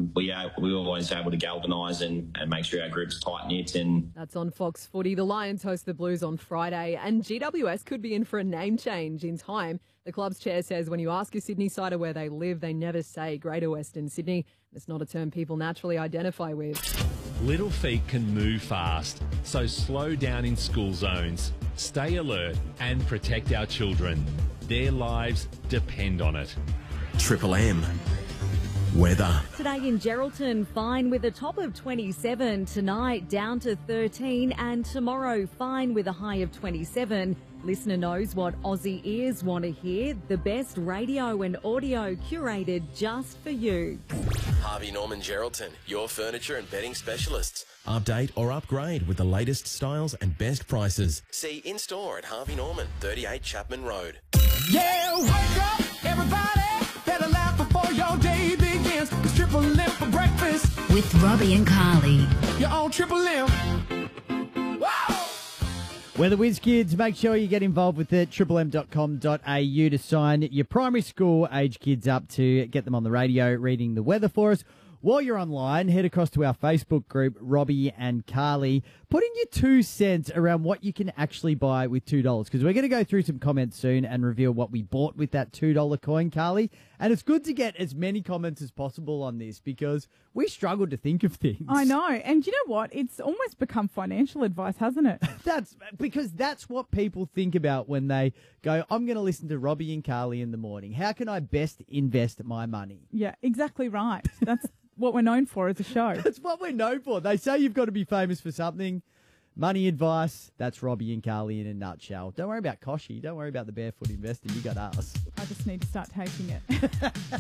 we were always able to galvanise and make sure our group's tight-knit. And that's on Fox Footy. The Lions host the Blues on Friday, and GWS could be in for a name change in time. The club's chair says when you ask a Sydney sider where they live, they never say Greater Western Sydney. It's not a term people naturally identify with. Little feet can move fast, so slow down in school zones. Stay alert and protect our children. Their lives depend on it. Triple M. Weather. Today in Geraldton, fine with a top of 27. Tonight, down to 13. And tomorrow, fine with a high of 27. Listener knows what Aussie ears want to hear. The best radio and audio curated just for you. Harvey Norman Geraldton, your furniture and bedding specialists. Update or upgrade with the latest styles and best prices. See in-store at Harvey Norman, 38 Chapman Road. Yeah, wake up, everybody. Better laugh before your day begins. It's Triple M for breakfast. With Robbie and Carly. You're on Triple M. Wow! Weather Whiz Kids, make sure you get involved with it. triplem.com.au to sign your primary school age kids up to get them on the radio reading the weather for us. While you're online, head across to our Facebook group, Robbie and Carly. Put in your 2 cents around what you can actually buy with $2, because we're going to go through some comments soon and reveal what we bought with that $2 coin, Carly. And it's good to get as many comments as possible on this because we struggled to think of things. I know. And you know what? It's almost become financial advice, hasn't it? That's because that's what people think about when they go, I'm going to listen to Robbie and Carly in the morning. How can I best invest my money? Yeah, exactly right. That's what we're known for as a show. That's what we're known for. They say you've got to be famous for something. Money advice, that's Robbie and Carly in a nutshell. Don't worry about Koshi. Don't worry about the barefoot investor. You got us. I just need to start taking it.